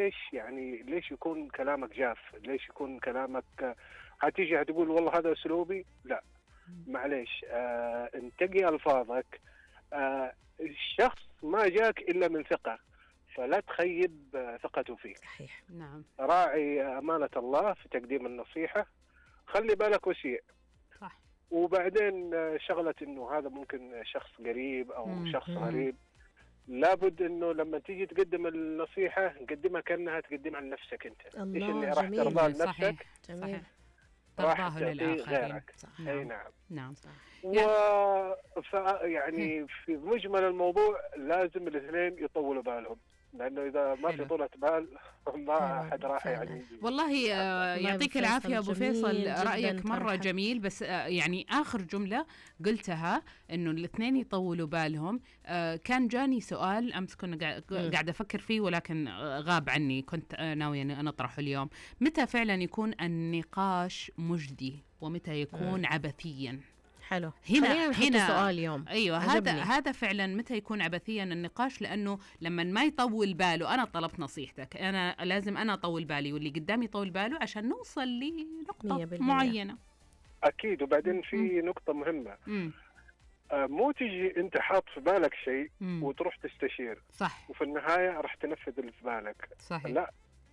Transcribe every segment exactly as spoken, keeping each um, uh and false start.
ليش يعني ليش يكون كلامك جاف؟ ليش يكون كلامك هتيجي هتقول والله هذا أسلوبي؟ لا معليش، آه انتقي ألفاظك. آه الشخص ما جاك إلا من ثقة، فلا تخيب آه ثقته فيك. صحيح. نعم. راعي أمانة الله في تقديم النصيحة، خلي بالك وسيع. صح. وبعدين آه شغلة إنه هذا ممكن شخص قريب أو مم. شخص مم. غريب، لابد إنه لما تيجي تقدم النصيحة قدمها كأنها تقدمها لنفسك أنت. الله، إيش اللي راح جميل. ترضاه صحيح. لنفسك جميل. راح ترضاه تعطيه للآخرين. غيرك. صح. أي نعم. نعم. نعم. و ف... يعني في مجمل الموضوع لازم الاثنين يطولوا بالهم، لأنه إذا ما في حلو. طولة بال ما حلو، أحد راح فعلاً. يعني. والله آه، الله يعطيك أبو العافية أبو فيصل، فيصل، جميل رأيك جداً، مرة فرحت. جميل. بس آه، يعني آخر جملة قلتها إنه الاثنين يطولوا بالهم. آه، كان جاني سؤال أمس كنا قاع- مم. قاعدة أفكر فيه، ولكن آه، غاب عني، كنت آه، ناوية أني أنا أطرحه اليوم. متى فعلا يكون النقاش مجدي ومتى يكون عبثيا؟ حلو. هنا خلينا نحط هنا سؤال اليوم. ايوه هذا عجبني. هذا فعلا متى يكون عبثيا النقاش، لانه لما ما يطول باله. انا طلبت نصيحتك، انا لازم انا اطول بالي واللي قدامي يطول باله عشان نوصل مية لنقطه بالمية. معينه. أكيد. وبعدين في نقطة مهمة، امم آه مو تجي أنت حاط في بالك شيء مم. وتروح تستشير صح. وفي النهاية راح تنفذ اللي في بالك. صحيح. لا،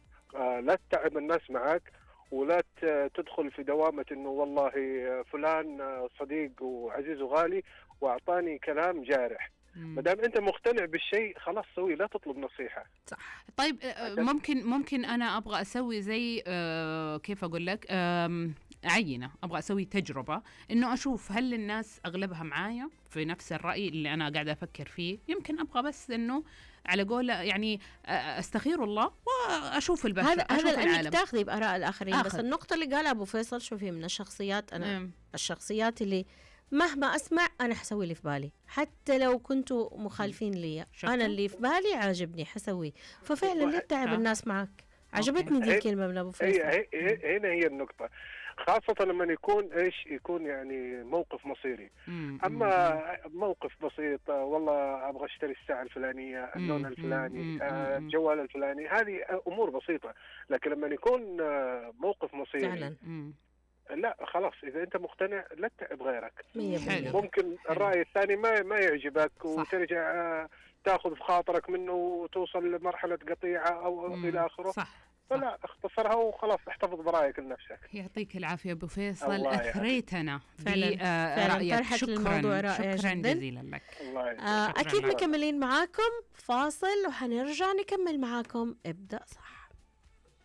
آه لا تتعب الناس معك، ولا ت- تدخل في دوامة إنه والله فلان آه، صديق وعزيز وغالي وأعطاني كلام جارح. مم. ما دام أنت مقتنع بالشيء خلاص سوي، لا تطلب نصيحة. صح. طيب آه، ممكن ممكن انا ابغى اسوي زي آه، كيف اقول لك، آم، عينه، ابغى اسوي تجربه انه اشوف هل الناس اغلبها معايا في نفس الراي اللي انا قاعده افكر فيه. يمكن ابغى بس انه على قول يعني آه، استخير الله واشوف البشر، هذا اشوف هذا انك العالم. تاخذي باراء الاخرين. آخذ. بس النقطه اللي قالها ابو فيصل، شوفي من الشخصيات، انا مم. الشخصيات اللي مهما اسمع انا حسوي اللي في بالي، حتى لو كنتوا مخالفين لي، شفتوا؟ انا اللي في بالي عاجبني حسويه. ففعلا لا تتعب آه. الناس معك. عجبتني دي هي- الكلمه من ابو هي فيصل. هي هي- هنا هي النقطة، خاصة لما يكون إيش يكون يعني موقف مصيري. مم. أما موقف بسيط، آه، والله أبغى أشتري الساعة الفلانية، اللون مم. الفلاني، مم. آه، مم. الجوال الفلاني، هذه أمور بسيطة. لكن لما يكون آه، موقف مصيري فعلا مم. لا خلاص، إذا أنت مقتنع لا تتعب غيرك. مية حلو. بالمية. ممكن الرأي الثاني ما ما يعجبك وترجع آه، تاخذ في خاطرك منه وتوصل لمرحلة قطيعة أو مم. إلى آخره. صح. فلا، اختصرها وخلاص، احتفظ برأيك لنفسك. يعطيك العافية أبو فيصل، الله يعافيك. أثريتنا فعلاً. فعلاً برأيك. طرحت شكراً الموضوع رائع شكراً جداً. جزيلا لك. الله يعافيك. آه، شكراً اكيد لك. مكملين معاكم فاصل وحنرجع نكمل معاكم ابدأ صح.